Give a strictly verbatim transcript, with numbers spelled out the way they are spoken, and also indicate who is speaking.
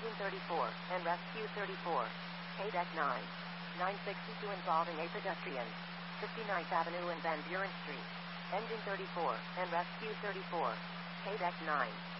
Speaker 1: Engine thirty-four, and Rescue thirty-four. K deck nine. nine sixty-two involving a pedestrian. fifty-ninth Avenue and Van Buren Street. Engine thirty-four, and Rescue thirty-four. K deck nine.